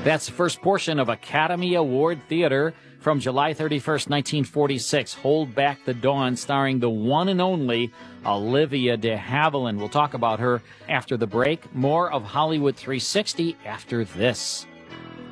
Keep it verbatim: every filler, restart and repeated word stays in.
That's the first portion of Academy Award Theater from July thirty-first, nineteen forty-six. Hold Back the Dawn, starring the one and only Olivia de Havilland. We'll talk about her after the break. More of Hollywood three sixty after this.